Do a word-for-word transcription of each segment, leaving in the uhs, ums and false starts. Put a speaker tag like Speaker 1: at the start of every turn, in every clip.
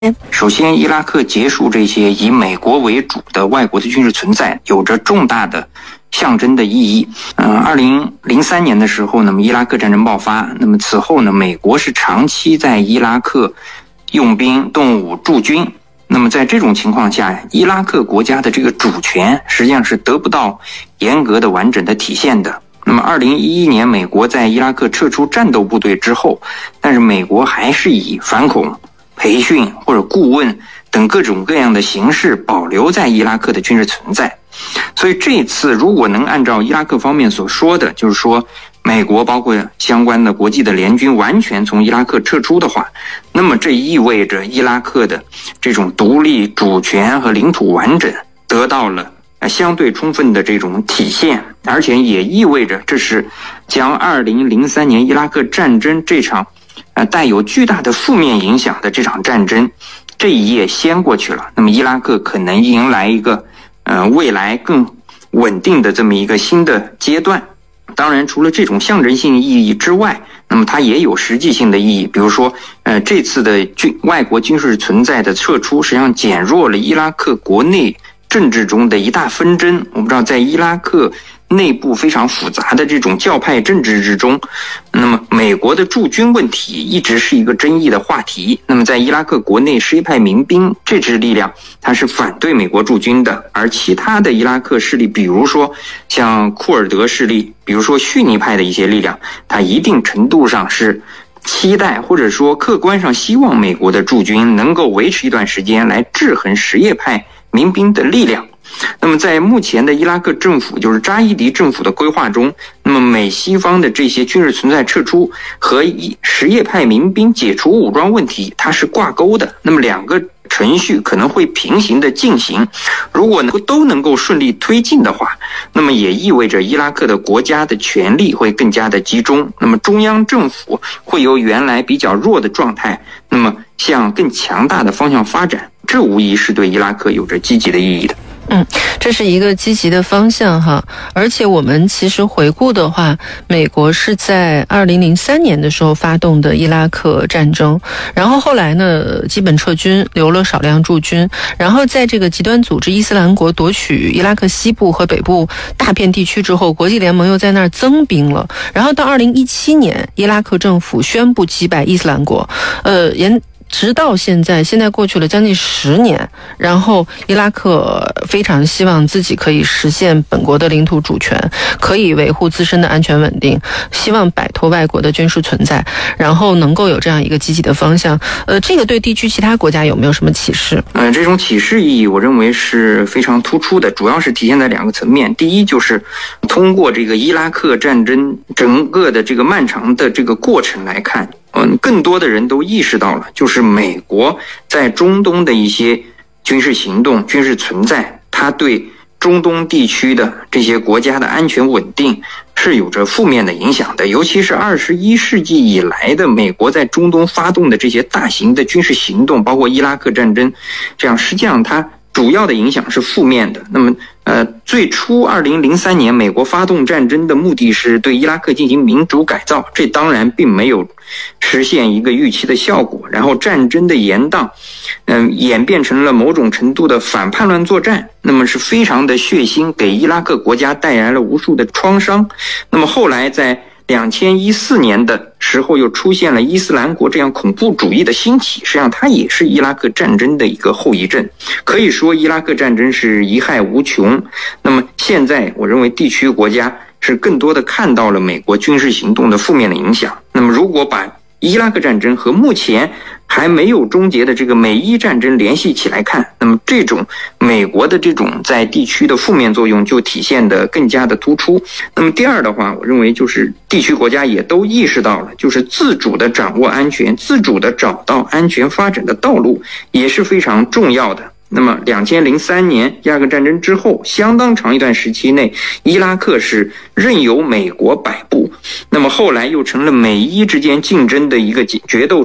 Speaker 1: 首先，伊拉克结束这些以美国为主的外国的军事存在，有着重大的象征的意义。嗯，二零零三年的时候，那么伊拉克战争爆发，那么此后呢，美国是长期在伊拉克用兵、动武、驻军。那么在这种情况下，伊拉克国家的这个主权实际上是得不到严格的、完整的体现的。那么二零一一年，美国在伊拉克撤出战斗部队之后，但是美国还是以反恐、培训或者顾问等各种各样的形式保留在伊拉克的军事存在。所以这一次如果能按照伊拉克方面所说的，就是说美国包括相关的国际的联军完全从伊拉克撤出的话，那么这意味着伊拉克的这种独立、主权和领土完整得到了相对充分的这种体现，而且也意味着这是将二零零三年伊拉克战争这场呃带有巨大的负面影响的这场战争这一页掀过去了。那么伊拉克可能迎来一个呃未来更稳定的这么一个新的阶段。当然除了这种象征性意义之外，那么它也有实际性的意义。比如说呃这次的军外国军事存在的撤出，实际上减弱了伊拉克国内政治中的一大纷争。我们知道在伊拉克内部非常复杂的这种教派政治之中，那么美国的驻军问题一直是一个争议的话题。那么在伊拉克国内，什叶派民兵这支力量它是反对美国驻军的，而其他的伊拉克势力，比如说像库尔德势力，比如说逊尼派的一些力量，它一定程度上是期待或者说客观上希望美国的驻军能够维持一段时间来制衡什叶派民兵的力量。那么在目前的伊拉克政府，就是扎伊迪政府的规划中，那么美西方的这些军事存在撤出和什叶派民兵解除武装问题它是挂钩的，那么两个程序可能会平行的进行。如果能够都能够顺利推进的话，那么也意味着伊拉克的国家的权力会更加的集中，那么中央政府会由原来比较弱的状态，那么向更强大的方向发展，这无疑是对伊拉克有着积极的意义的。
Speaker 2: 嗯，这是一个积极的方向哈，而且我们其实回顾的话，美国是在二零零三年的时候发动的伊拉克战争，然后后来呢基本撤军，留了少量驻军，然后在这个极端组织伊斯兰国夺取伊拉克西部和北部大片地区之后，国际联盟又在那儿增兵了，然后到二零一七年伊拉克政府宣布击败伊斯兰国，呃沿直到现在，现在过去了将近十年，然后伊拉克非常希望自己可以实现本国的领土主权，可以维护自身的安全稳定，希望摆脱外国的军事存在，然后能够有这样一个积极的方向。呃，这个对地区其他国家有没有什么启示？
Speaker 1: 呃，这种启示意义我认为是非常突出的，主要是体现在两个层面。第一，就是通过这个伊拉克战争整个的这个漫长的这个过程来看，嗯，更多的人都意识到了，就是美国在中东的一些军事行动、军事存在，它对中东地区的这些国家的安全稳定是有着负面的影响的。尤其是二十一世纪以来的美国在中东发动的这些大型的军事行动，包括伊拉克战争，这样实际上它主要的影响是负面的。那么呃，最初二零零三年美国发动战争的目的是对伊拉克进行民主改造，这当然并没有实现一个预期的效果。然后战争的延宕嗯、呃，演变成了某种程度的反叛乱作战，那么是非常的血腥，给伊拉克国家带来了无数的创伤。那么后来在两千一四年的时候又出现了伊斯兰国这样恐怖主义的兴起，实际上它也是伊拉克战争的一个后遗症。可以说伊拉克战争是贻害无穷。那么现在我认为地区国家是更多的看到了美国军事行动的负面的影响。那么如果把伊拉克战争和目前还没有终结的这个美伊战争联系起来看，那么这种美国的这种在地区的负面作用就体现得更加的突出。那么第二的话，我认为就是地区国家也都意识到了，就是自主的掌握安全，自主的找到安全发展的道路也是非常重要的。那么两千零三年伊拉克战争之后，相当长一段时期内，伊拉克是任由美国摆布，那么后来又成了美伊之间竞争的一个决斗场。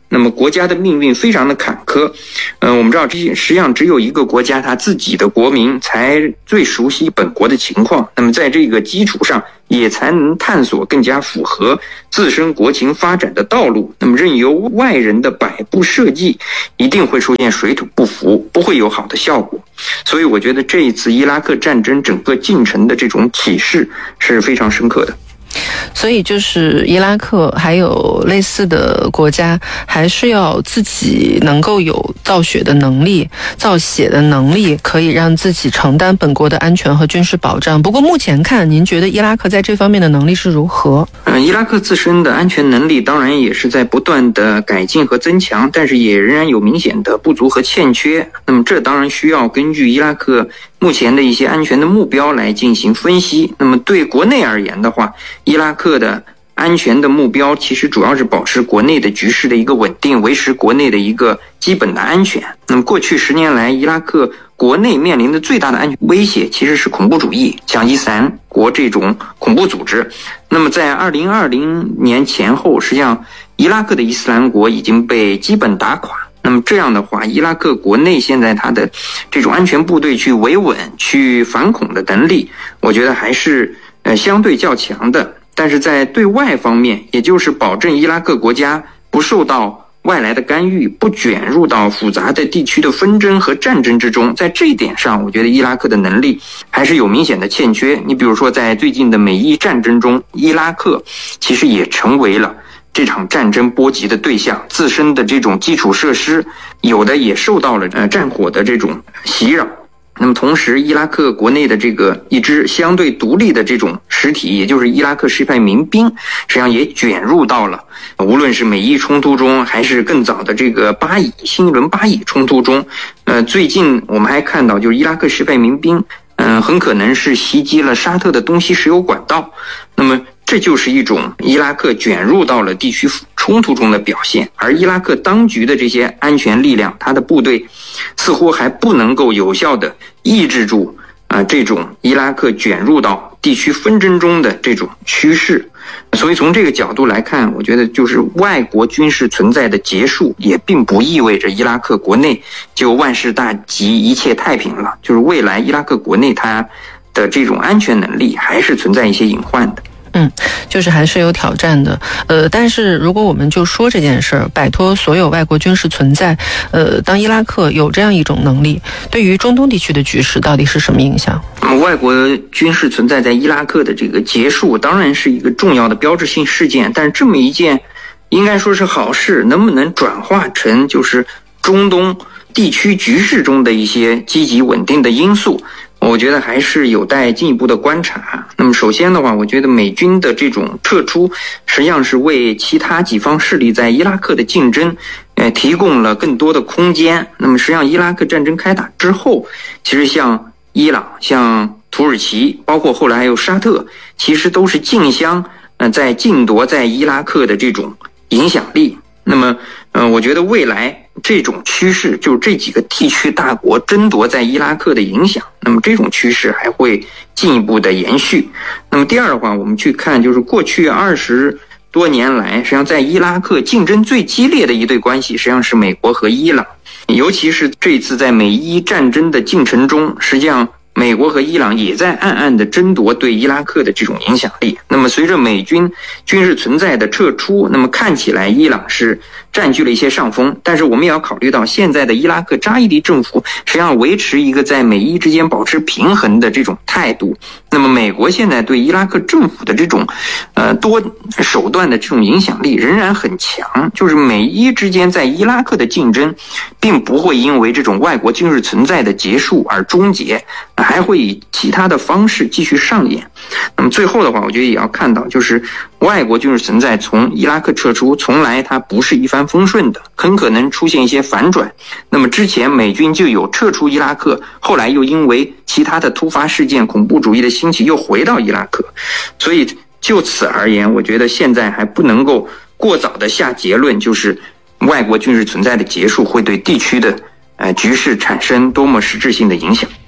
Speaker 1: 那么国家的命运非常的坎坷。嗯、呃，我们知道这实际上只有一个国家他自己的国民才最熟悉本国的情况，那么在这个基础上也才能探索更加符合自身国情发展的道路。那么任由外人的摆布设计，一定会出现水土不服，不会有好的效果。所以我觉得这一次伊拉克战争整个进程的这种启示是非常深刻的。
Speaker 2: 所以就是伊拉克还有类似的国家，还是要自己能够有造血的能力、造血的能力，可以让自己承担本国的安全和军事保障。不过目前看，您觉得伊拉克在这方面的能力是如何？
Speaker 1: 嗯，伊拉克自身的安全能力当然也是在不断的改进和增强，但是也仍然有明显的不足和欠缺。那么这当然需要根据伊拉克目前的一些安全的目标来进行分析。那么对国内而言的话，伊拉克的安全的目标其实主要是保持国内的局势的一个稳定，维持国内的一个基本的安全。那么过去十年来，伊拉克国内面临的最大的安全威胁其实是恐怖主义，像伊斯兰国这种恐怖组织。那么在二零二零年前后，实际上伊拉克的伊斯兰国已经被基本打垮。那么这样的话，伊拉克国内现在它的这种安全部队去维稳、去反恐的能力，我觉得还是呃相对较强的。但是在对外方面，也就是保证伊拉克国家不受到外来的干预，不卷入到复杂的地区的纷争和战争之中，在这一点上，我觉得伊拉克的能力还是有明显的欠缺。你比如说，在最近的美伊战争中，伊拉克其实也成为了这场战争波及的对象，自身的这种基础设施有的也受到了呃战火的这种袭扰。那么同时，伊拉克国内的这个一支相对独立的这种实体，也就是伊拉克什派民兵，实际上也卷入到了无论是美伊冲突中，还是更早的这个巴以新一轮巴以冲突中。呃，最近我们还看到，就是伊拉克什派民兵，嗯、呃，很可能是袭击了沙特的东西石油管道。那么这就是一种伊拉克卷入到了地区冲突中的表现，而伊拉克当局的这些安全力量，他的部队似乎还不能够有效地抑制住啊、呃、这种伊拉克卷入到地区纷争中的这种趋势。所以从这个角度来看，我觉得就是外国军事存在的结束，也并不意味着伊拉克国内就万事大吉、一切太平了。就是未来伊拉克国内它的这种安全能力还是存在一些隐患的。
Speaker 2: 嗯，就是还是有挑战的。呃，但是如果我们就说这件事儿，摆脱所有外国军事存在，呃，当伊拉克有这样一种能力，对于中东地区的局势到底是什么影响？
Speaker 1: 外国军事存在在伊拉克的这个结束，当然是一个重要的标志性事件，但是这么一件应该说是好事，能不能转化成就是中东地区局势中的一些积极稳定的因素，我觉得还是有待进一步的观察。那么首先的话，我觉得美军的这种撤出实际上是为其他几方势力在伊拉克的竞争呃提供了更多的空间。那么实际上伊拉克战争开打之后，其实像伊朗、像土耳其，包括后来还有沙特，其实都是竞相呃在竞夺在伊拉克的这种影响力。那么呃我觉得未来这种趋势，就是这几个地区大国争夺在伊拉克的影响，那么这种趋势还会进一步的延续。那么第二的话，我们去看就是过去二十多年来，实际上在伊拉克竞争最激烈的一对关系，实际上是美国和伊朗。尤其是这次在美伊战争的进程中，实际上美国和伊朗也在暗暗的争夺对伊拉克的这种影响力。那么随着美军军事存在的撤出，那么看起来伊朗是占据了一些上风，但是我们也要考虑到现在的伊拉克扎伊迪政府实际上维持一个在美伊之间保持平衡的这种态度。那么美国现在对伊拉克政府的这种呃多手段的这种影响力仍然很强，就是美伊之间在伊拉克的竞争并不会因为这种外国军事存在的结束而终结，还会以其他的方式继续上演。那么最后的话，我觉得也要看到，就是外国军事存在从伊拉克撤出，从来它不是一帆风顺的，很可能出现一些反转。那么之前美军就有撤出伊拉克，后来又因为其他的突发事件、恐怖主义的兴起又回到伊拉克。所以就此而言，我觉得现在还不能够过早的下结论，就是外国军事存在的结束会对地区的呃局势产生多么实质性的影响。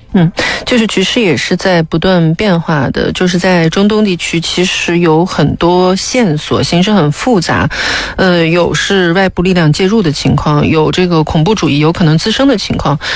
Speaker 2: 嗯，就是局势也是在不断变化的，就是在中东地区其实有很多线索，形势很复杂，呃，有是外部力量介入的情况，有这个恐怖主义有可能滋生的情况，